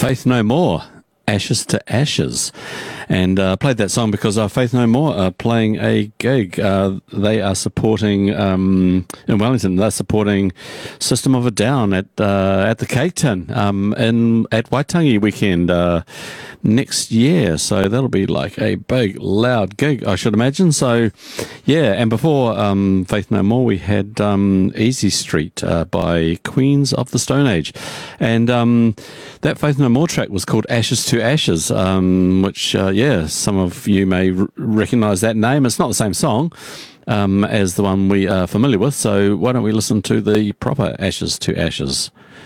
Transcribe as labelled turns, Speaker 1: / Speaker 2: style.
Speaker 1: Faith No More, Ashes to Ashes. And played that song because Faith No More are playing a gig. They are supporting, in Wellington, they're supporting System of a Down at the Cake Tin at Waitangi weekend next year. So that'll be like a big, loud gig, I should imagine. So, yeah, and before Faith No More, we had Easy Street by Queens of the Stone Age. And that Faith No More track was called Ashes to Ashes, which, some of you may recognise that name. It's not the same song as the one we are familiar with, so why don't we listen to the proper Ashes to Ashes?